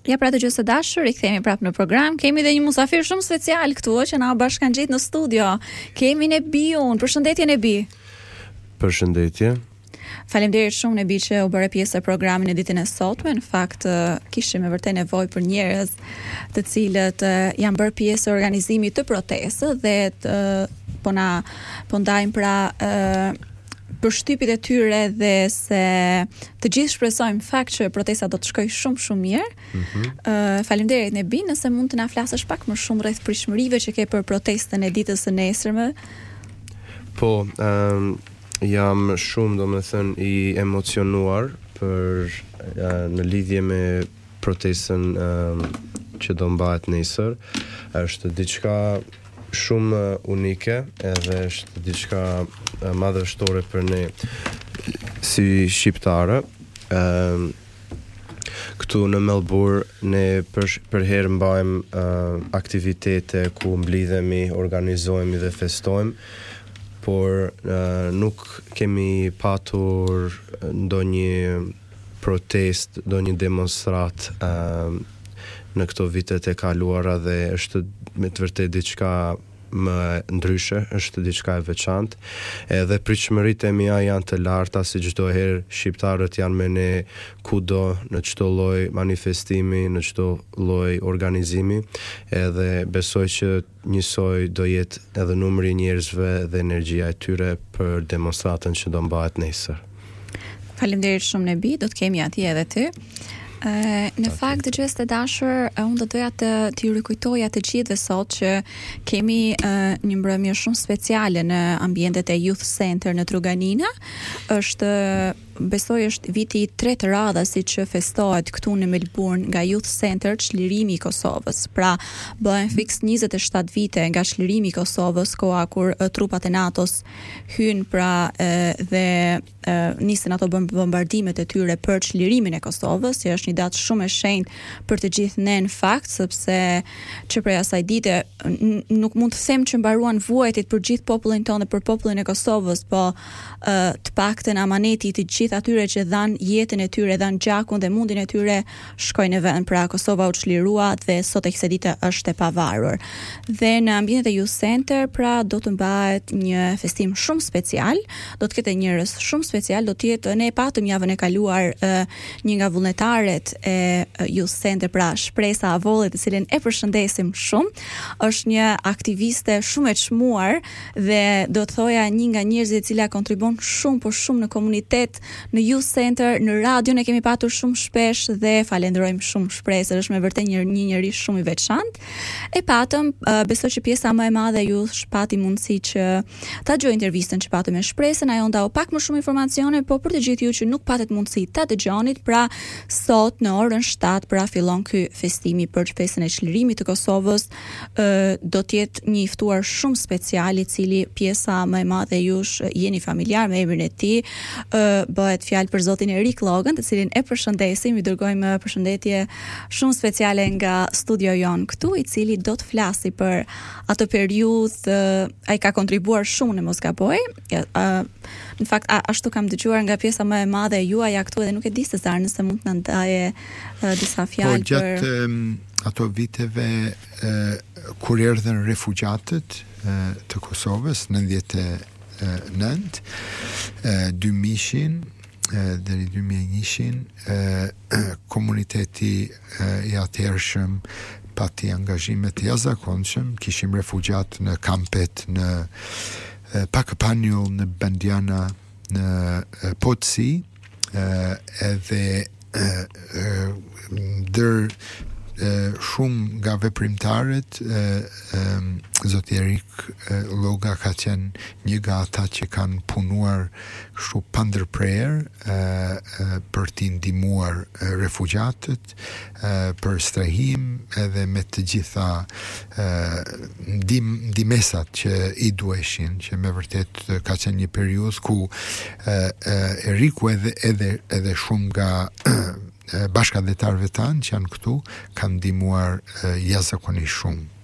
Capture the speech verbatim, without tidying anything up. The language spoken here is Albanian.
Ja, pra të gjithë së dashur, i kthehemi prapë në program. Kemi dhe një musafir shumë special këtu që na bashkë kanë gjetë në studio. Kemi Nebiun. Përshëndetje Nebi. Përshëndetje. Faleminderit shumë Nebi që u bëre pjesë e programit në ditën e sotme. Në fakt kishim me vërtet nevojë për njerëz të cilët janë bërë pjesë e organizimit të protestës dhe të, po na po ndajmë pra uh, për shtypit e tyre dhe se të gjithë shpresojmë fakt që protesta do të shkojë shumë shumë mirë. Mm-hmm. Uh, faleminderit Nebi, nëse mund të na flasësh pak më shumë rreth pritshmërive që ke për protestën e ditës së nesërme. Po, um, jam shumë domethënë i emocionuar për uh, në lidhje me protestën um, që do mbahet nesër. Është diçka shumë unike edhe është diçka madhështore për ne si shqiptarë. Um, këtu në Melbourne ne për, për herë mbajmë uh, aktivitete ku mblidhemi, organizohemi dhe festojmë, por uh, nuk kemi patur ndonjë protest, ndonjë demonstrat uh, në këto vitet e kaluara dhe është me të vërtet diçka më ndryshe, është diçka e veçantë. Edhe pritshmëritë e mia janë të larta, si çdo herë shqiptarët janë me ne kudo, në çdo lloj manifestimi, në çdo lloj organizimi, edhe besoj që njësoj do jetë edhe numri i njerëzve dhe energjia e tyre për demonstratën që do mbahet nesër. Faleminderit shumë Nebi, do të kemi atje edhe ty. Uh, në fakt të gjithë të dashur, uh, unë do doja të t'i rikujtoja të gjithëve sot që kemi uh, një mbrëmje shumë speciale në ambientet e Youth Center në Truganina. Është besoj është viti i tretë radha si që festohet këtu në Melbourne nga Youth Center çlirimi i Kosovës. Pra, bëhen fiks njëzet e shtatë vite nga çlirimi i Kosovës, koha kur uh, trupat e NATO-s hynë pra uh, dhe uh, nisën ato bombardimet e tyre për çlirimin e Kosovës, që është një datë shumë e shenjtë për të gjithë ne në fakt, sepse që prej asaj dite n- nuk mund të them që mbaruan vuajtjet për gjithë popullin tonë dhe për popullin e Kosovës, po uh, të paktën amaneti të gjithë atyre që dhan jetën e tyre, dhan gjakun dhe mundin e tyre shkojnë në vend. Pra Kosova u çlirua dhe sot e kësaj dite është e pavarur. Dhe në ambientet e Youth Center pra do të mbahet një festim shumë special, do të ketë njerëz shumë special, do të jetë ne patëm javën e kaluar uh, një nga vullnetaret e uh, Youth Center, pra Shpresa Avolli, të cilën e përshëndesim shumë, është një aktiviste shumë e çmuar dhe do të thoja një nga njerëzit e cila kontribon shumë por shumë në komunitet, në Youth Center, në radio ne kemi patur shumë shpesh dhe falenderojmë shumë Shpresën, është me vërtet një një njerëz shumë i veçantë. E patëm, uh, besoj që pjesa më e madhe ju pati mundësi që ta dëgjoj intervistën që patëm me Shpresën, ajo ndau pak më shumë informacione, po për të gjithë ju që nuk patet mundësi ta dëgjonit, pra sot në orën shtatë pra fillon ky festimi për festin e çlirimit të Kosovës, uh, do të jetë një i ftuar shumë special, i cili pjesa më e madhe jush jeni familjar me emrin e tij, uh, bëhet fjalë për zotin Erik Logan, të cilin e përshëndesim, i dërgojmë përshëndetje shumë speciale nga studio jon këtu, i cili do të flasi për atë periudhë, uh, ai ka kontribuar shumë në mos gaboj. Uh, në fakt a, ashtu kam dëgjuar nga pjesa më e madhe e juaja këtu dhe nuk e di se Zar nëse mund të na ndaje uh, disa fjalë po, gjatë, për um, ato viteve uh, kur erdhën refugjatët uh, të Kosovës në nëntëdhjetë e nëntë, uh, dy mijë deri dy mijë e një, komuniteti i atëhershëm pati angazhime të jashtëzakonshëm, kishim refugjat në kampet në Pakëpanjull, në Bandiana, në Potsi, edhe ndër shumë nga veprimtarët, zoti Erik Loga ka qenë një nga ata që kanë punuar kështu pandërprerë për t'i ndihmuar refugjatët, për strehim edhe me të gjitha ndihmesat që i duheshin, që me vërtet ka qenë një periudhë ku Eriku edhe edhe edhe shumë nga bashkëdhetarëve tanë që janë këtu kanë ndihmuar jashtëzakonisht shumë.